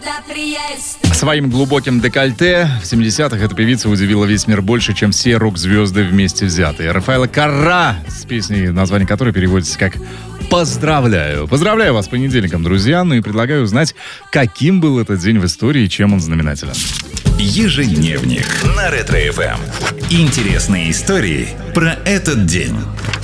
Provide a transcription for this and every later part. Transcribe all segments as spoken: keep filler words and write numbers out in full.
Своим глубоким декольте в семидесятых эта певица удивила весь мир больше, чем все рок-звезды вместе взятые. Рафаэла Карра с песней, название которой переводится как «Поздравляю». Поздравляю вас с понедельником, друзья. Ну и предлагаю узнать, каким был этот день в истории и чем он знаменателен. Ежедневник на Ретро-эф эм. Интересные истории про этот день.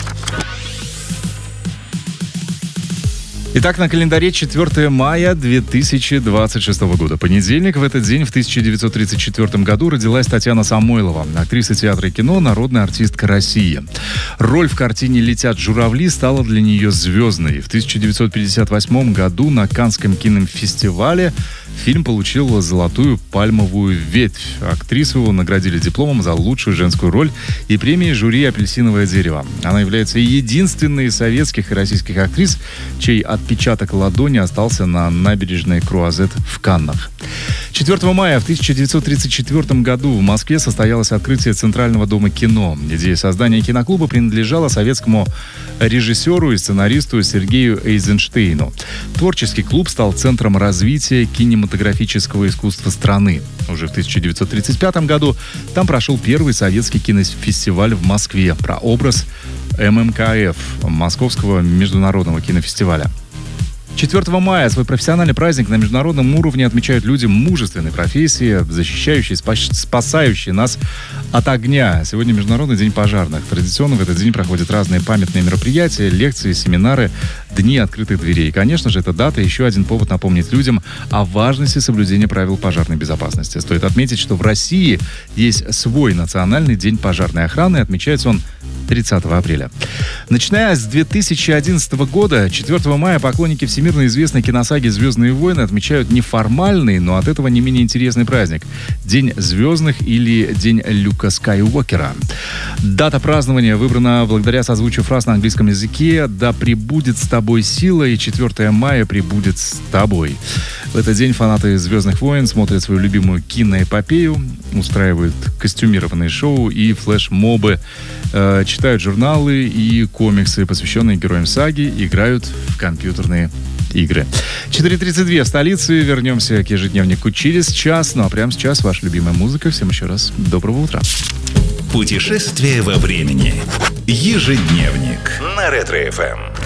Итак, на календаре четвёртое мая две тысячи двадцать шестого года. Понедельник. В этот день, в тысяча девятьсот тридцать четвёртом году, родилась Татьяна Самойлова, актриса театра и кино, народная артистка России. Роль в картине «Летят журавли» стала для нее звездной. В тысяча девятьсот пятьдесят восьмом году на Каннском кинофестивале фильм получил золотую пальмовую ветвь. Актрису его наградили дипломом за лучшую женскую роль и премией жюри «Апельсиновое дерево». Она является единственной из советских и российских актрис, чей отпечаток ладони остался на набережной Круазет в Каннах. четвёртого мая в тысяча девятьсот тридцать четвёртом году в Москве состоялось открытие Центрального дома кино. Идея создания киноклуба принадлежала советскому режиссеру и сценаристу Сергею Эйзенштейну. Творческий клуб стал центром развития кинематографического искусства страны. Уже в тысяча девятьсот тридцать пятом году там прошел первый советский кинофестиваль в Москве про образ эм эм ка эф, Московского международного кинофестиваля. четвёртого мая свой профессиональный праздник на международном уровне отмечают люди мужественной профессии, защищающие, спас- спасающие нас от огня. Сегодня Международный день пожарных. Традиционно в этот день проходят разные памятные мероприятия, лекции, семинары, дни открытых дверей. И, конечно же, эта дата еще один повод напомнить людям о важности соблюдения правил пожарной безопасности. Стоит отметить, что в России есть свой национальный день пожарной охраны, и отмечается он тридцатого апреля. Начиная с две тысячи одиннадцатого года, четвёртого мая поклонники всемирно известной киносаги «Звездные войны» отмечают неформальный, но от этого не менее интересный праздник — День звездных или День Люка Скайуокера. Дата празднования выбрана благодаря созвучию фраз на английском языке «Да пребудет с тобой сила» и четвёртого мая пребудет с тобой. В этот день фанаты «Звездных войн» смотрят свою любимую киноэпопею, устраивают костюмированные шоу и флешмобы, э, читают журналы и комиксы, посвященные героям саги, играют в компьютерные игры. четыре тридцать два в столице. Вернемся к ежедневнику через час. Ну а прямо сейчас ваша любимая музыка. Всем еще раз доброго утра. Путешествие во времени. Ежедневник на Ретро-эф эм.